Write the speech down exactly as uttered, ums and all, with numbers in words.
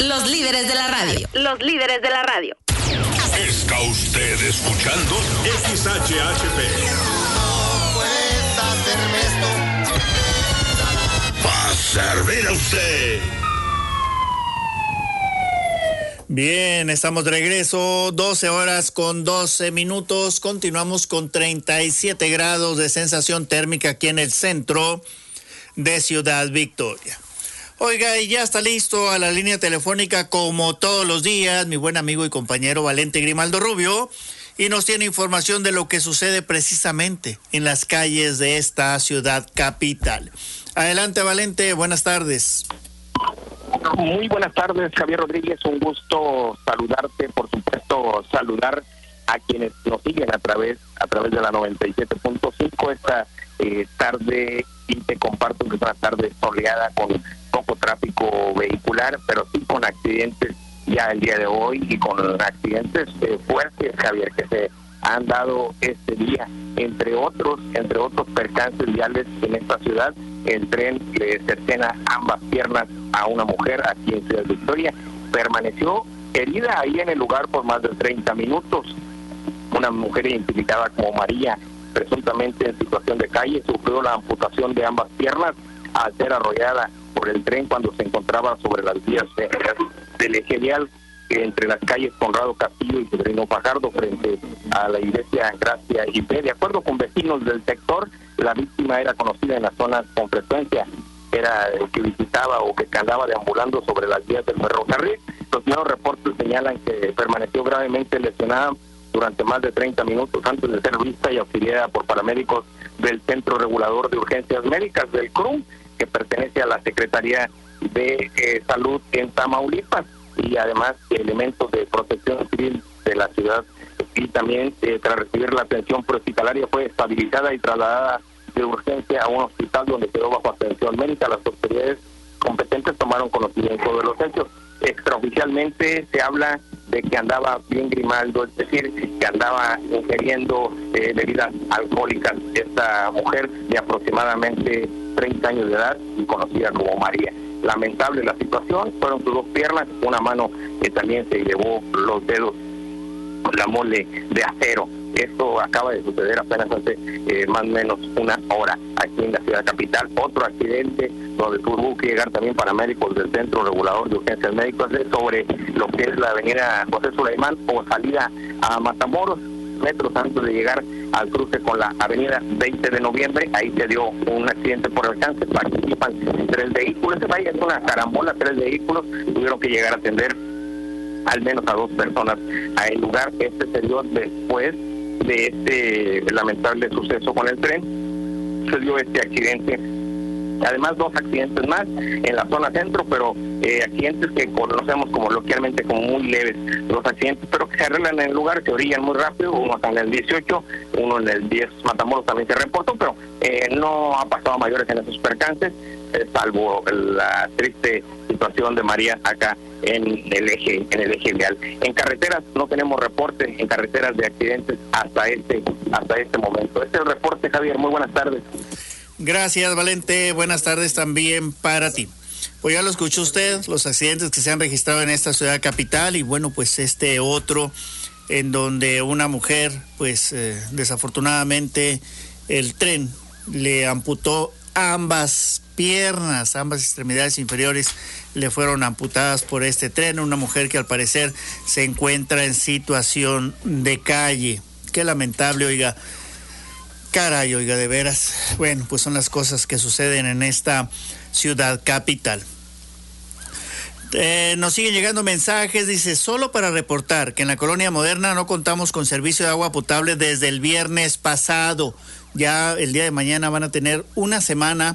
Los líderes de la radio. Los líderes de la radio. Está usted escuchando X H H P. No puedes hacerme esto. Va a servir a usted. Bien, estamos de regreso, doce horas con doce minutos. Continuamos con treinta y siete grados de sensación térmica aquí en el centro de Ciudad Victoria. Oiga, y ya está listo a la línea telefónica como todos los días mi buen amigo y compañero Valente Grimaldo Rubio, y nos tiene información de lo que sucede precisamente en las calles de esta ciudad capital. Adelante, Valente, buenas tardes. Muy buenas tardes, Javier Rodríguez, un gusto saludarte, por supuesto saludar a quienes nos siguen a través a través de la noventa y siete punto cinco esta eh, tarde, y te comparto que es una tarde soleada con poco tráfico vehicular, pero sí con accidentes ya el día de hoy y con accidentes eh, fuertes, Javier, que se han dado este día, entre otros, entre otros percances viales en esta ciudad. El tren le cercena ambas piernas a una mujer aquí en Ciudad Victoria, permaneció herida ahí en el lugar por más de treinta minutos. Una mujer identificada como María, presuntamente en situación de calle, sufrió la amputación de ambas piernas al ser arrollada por el tren cuando se encontraba sobre las vías de, del eje vial entre las calles Conrado Castillo y Severino Fajardo, frente a la iglesia Gracia y Fe. De acuerdo con vecinos del sector, la víctima era conocida en las zonas con frecuencia, era el que visitaba o que andaba deambulando sobre las vías del ferrocarril. Los nuevos reportes señalan que permaneció gravemente lesionada durante más de treinta minutos antes de ser vista y auxiliada por paramédicos del Centro Regulador de Urgencias Médicas, del C R U M, que pertenece a la Secretaría de eh, Salud en Tamaulipas, y además elementos de protección civil de la ciudad. Y también, eh, tras recibir la atención prehospitalaria, fue estabilizada y trasladada de urgencia a un hospital donde quedó bajo atención médica. Las autoridades competentes tomaron conocimiento de los hechos. Extraoficialmente se habla de que andaba bien Grimaldo, es decir, que andaba ingiriendo eh, bebidas alcohólicas esta mujer de aproximadamente treinta años de edad y conocida como María. Lamentable la situación, fueron sus dos piernas, una mano que también se llevó los dedos, la mole de acero. Esto acaba de suceder apenas hace eh, más o menos una hora aquí en la ciudad capital. Otro accidente donde tuvo que llegar también paramédicos del Centro Regulador de Urgencias Médicas sobre lo que es la avenida José Sulaimán o salida a Matamoros, metros antes de llegar al cruce con la avenida veinte de noviembre. Ahí se dio un accidente por alcance, participan tres vehículos, vaya, es una carambola, tres vehículos, tuvieron que llegar a atender al menos a dos personas al lugar. Este se dio después de este lamentable suceso con el tren, se dio este accidente. Además, dos accidentes más en la zona centro, pero eh, accidentes que conocemos como localmente como muy leves. Los accidentes, pero que se arreglan en el lugar, se orillan muy rápido. Uno acá en el dieciocho, uno en el diez Matamoros también se reportó, pero eh, no ha pasado a mayores en esos percances, eh, salvo la triste situación de María acá en el eje en el eje vial. En carreteras no tenemos reporte en carreteras de accidentes hasta este hasta este momento. Este es el reporte, Javier. Muy buenas tardes. Gracias, Valente. Buenas tardes también para ti. Pues ya lo escuchó usted, los accidentes que se han registrado en esta ciudad capital, y bueno, pues este otro en donde una mujer, pues eh, desafortunadamente el tren le amputó ambas piernas, ambas extremidades inferiores le fueron amputadas por este tren. Una mujer que al parecer se encuentra en situación de calle. Qué lamentable, oiga. Caray, oiga, de veras. Bueno, pues son las cosas que suceden en esta ciudad capital. Eh, nos siguen llegando mensajes, dice, solo para reportar que en la Colonia Moderna no contamos con servicio de agua potable desde el viernes pasado. Ya el día de mañana van a tener una semana